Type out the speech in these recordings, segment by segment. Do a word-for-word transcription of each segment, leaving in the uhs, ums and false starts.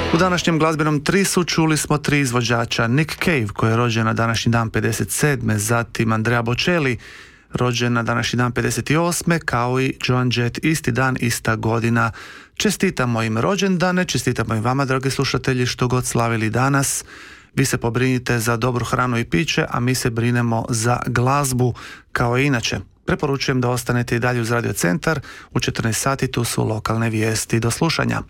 U današnjem glazbenom trisu čuli smo tri izvođača: Nick Cave, koji je rođen na današnji dan pedeset sedme, zatim Andrea Bocelli, rođen na današnji dan pedeset osme, kao i Joan Jett, isti dan, ista godina. Čestitamo im rođendane, čestitamo i vama, dragi slušatelji, što god slavili danas. Vi se pobrinite za dobru hranu i piće, a mi se brinemo za glazbu kao i inače. Preporučujem da ostanete i dalje uz Radio Centar. U četrnaest sati tu su lokalne vijesti. Do slušanja.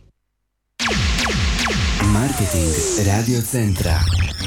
Marketing Radio Centra.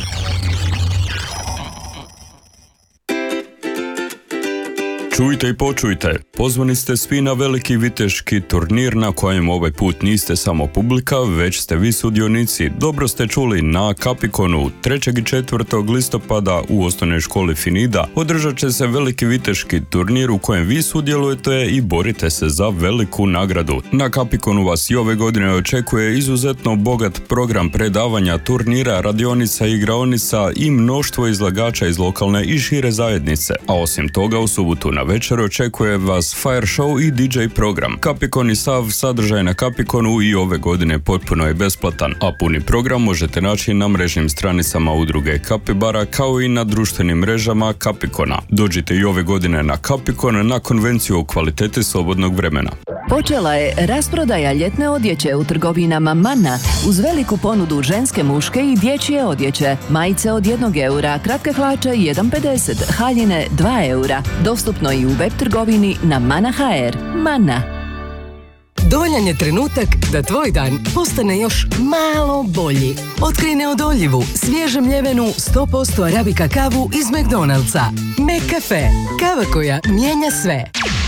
Čujte i počujte, pozvani ste svi na veliki viteški turnir na kojem ovaj put niste samo publika, već ste vi sudionici. Dobro ste čuli, na Capiconu trećeg i četvrtog listopada u osnovnoj školi Finida održat će se veliki viteški turnir u kojem vi sudjelujete i borite se za veliku nagradu. Na Capiconu vas i ove godine očekuje izuzetno bogat program predavanja, turnira, radionica, igraonica i mnoštvo izlagača iz lokalne i šire zajednice. A osim toga, u subotu na večer očekuje vas fire show i D J program. Capicon i sav sadržaj na Capiconu i ove godine potpuno je besplatan, a puni program možete naći na mrežnim stranicama udruge Capibara kao i na društvenim mrežama Capicona. Dođite i ove godine na Capicon na konvenciju o kvaliteti slobodnog vremena. Počela je rasprodaja ljetne odjeće u trgovinama Manna uz veliku ponudu ženske, muške i dječje odjeće. Majice od jednog eura, kratke hlače jedan pedeset, haljine dva eura. Dostupno i u web trgovini na Mana punkt h r. Manna. Dovoljan je trenutak da tvoj dan postane još malo bolji. Otkrij neodoljivu, svježe mljevenu sto posto arabika kavu iz McDonald'sa. McCafe. Kava koja mijenja sve.